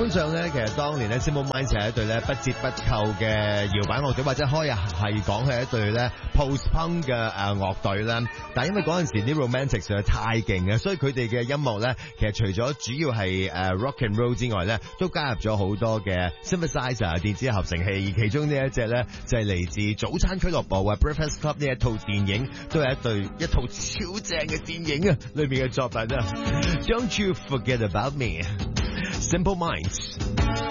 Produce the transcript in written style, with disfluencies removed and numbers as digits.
本上咧，其實當年咧 Simple Minds 係一隊咧不折不扣嘅搖擺樂隊，或者可以係講係一隊咧 post-punk 嘅樂隊啦。但係因為嗰陣時啲 Romantics 實在太勁啊，所以佢哋嘅音樂咧，其實除咗主要係rock and roll 之外咧，都加入咗好多嘅 synthesizer 電子合成器。而其中呢一隻咧就係嚟自早餐俱樂部啊 Breakfast Club 呢一套電影，都係一套超正嘅電影啊，裏面嘅作品啊 Don't You Forget About Me。Simple Minds。